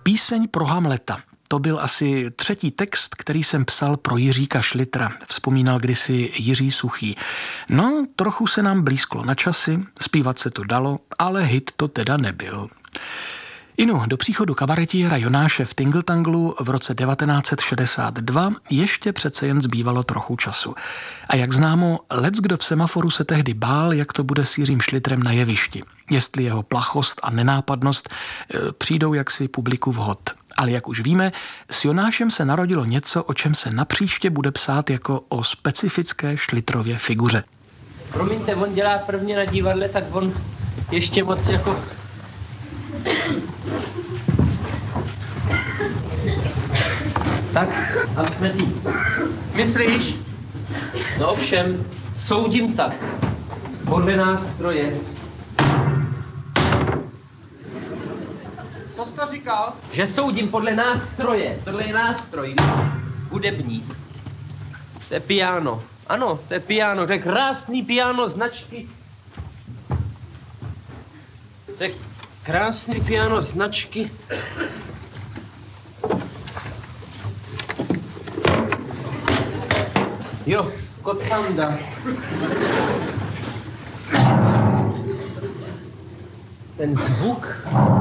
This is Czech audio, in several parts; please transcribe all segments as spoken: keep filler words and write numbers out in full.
Píseň pro Hamleta. To byl asi třetí text, který jsem psal pro Jiříka Šlitra, vzpomínal kdysi Jiří Suchý. No, trochu se nám blízklo na časy, zpívat se to dalo, ale hit to teda nebyl. Inu, do příchodu kabaretiéra Jonáše v Tingletanglu v roce devatenáct set šedesát dva ještě přece jen zbývalo trochu času. A jak známo, leckdo v Semaforu se tehdy bál, jak to bude s Jiřím Šlitrem na jevišti. Jestli jeho plachost a nenápadnost e, přijdou jaksi publiku vhod. Ale jak už víme, s Jonášem se narodilo něco, o čem se napříště bude psát jako o specifické Šlitrově figuře. Promiňte, on dělá prvně na divadle, tak on ještě moc jako... Tak, a jsme tý. Myslíš? No ovšem, soudím tak. Podle nástroje. Co jsi to říkal? Že soudím podle nástroje. Tohle je nástroj. Hudební. To je piano. Ano, to je piano. To je krásný piano značky. To je krásný piano značky. Jo, Kocanda. Ten zvuk,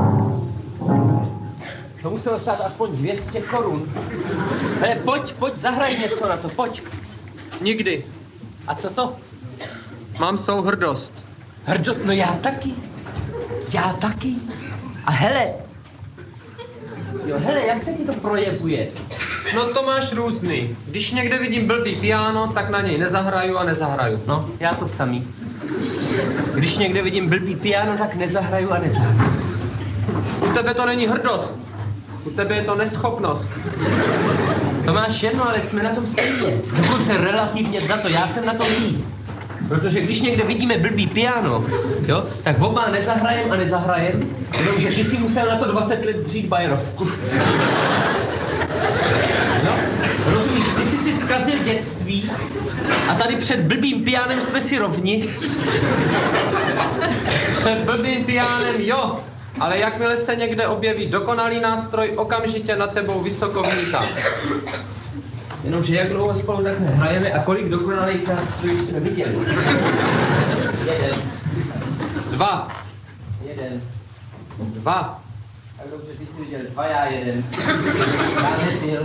to muselo stát aspoň dvě stě korun. Hele, pojď, pojď, zahraj něco na to, pojď. Nikdy. A co to? Mám souhrdost. Hrdo, no já taky. Já taky. A hele. Jo, hele, jak se ti to projevuje? No to máš různý. Když někde vidím blbý piano, tak na něj nezahraju a nezahraju. No, já to samý. Když někde vidím blbý piano, tak nezahraju a nezahraju. U tebe to není hrdost. U tebe je to neschopnost. To máš jedno, ale jsme na tom stejně. Dokonce relativně vzato, já jsem na tom líp. Protože když někde vidíme blbý piano, jo, tak oba nezahrajem a nezahrajem, jenomže ty si musel na to dvacet let dřít bajerovku. No, rozumíš, ty jsi si zkazil dětství a tady před blbým pianem jsme si rovni. Před blbým pianem jo, ale jakmile se někde objeví dokonalý nástroj, okamžitě nad tebou vysoko vnítá. Jenomže jak dlouho spolu takhle hrajeme a kolik dokonalých nástrojů jsme viděli? Jeden. Dva. Jeden. Dva. Tak dobře, ty jsi viděl dva, já jeden. Já nebyl.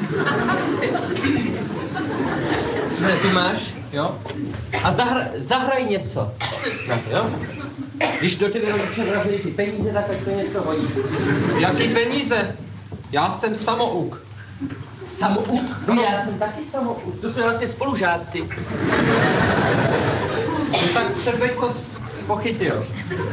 Ne, ty máš, jo? A zahra, zahraj něco. No, jo? Když do tebe rodiče vrazili ty peníze, tak to něco hodí. Jaký peníze? Já jsem samouk. Samouk? No já jsem taky samouk. To jsme vlastně spolužáci. No tak předveď, co jsi pochytil.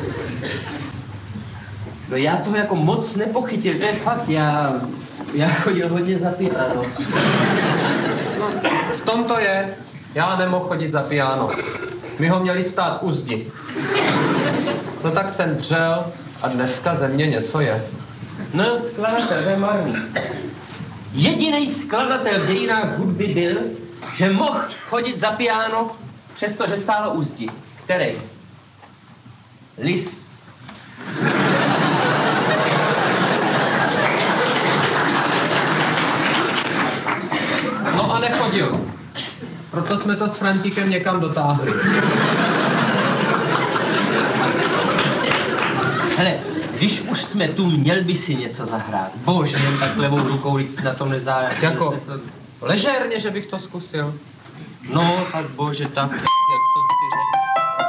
No já toho jako moc nepochytil, to je fakt, já... Já chodil hodně za piano. No, v tom to je. Já nemohl chodit za piano. My ho měli stát u zdi. No tak jsem dřel a dneska ze mě něco je. No jo, skladatel, to je marný. Jedinej skladatel v dějinách hudby byl, že mohl chodit za piano, přestože stálo u zdi. Který? Liszt. No a nechodil. Proto jsme to s Frantíkem někam dotáhli. Hele, když už jsme tu, měl by si něco zahrát. Bože, jen tak levou rukou na tom nezájem. Jako ležérně, že bych to zkusil. No, tak bože, tak, jak to si řekl.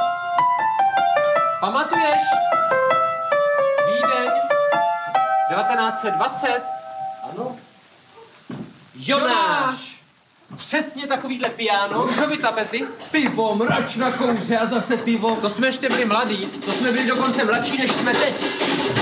Pamatuješ? Vídeň, devatenáct set dvacet. Ano. Jonáš! Přesně takovýhle piano. Růžový tapety. Pivo, mrač na kouře a zase pivo. To jsme ještě byli mladí. To jsme byli dokonce mladší, než jsme teď.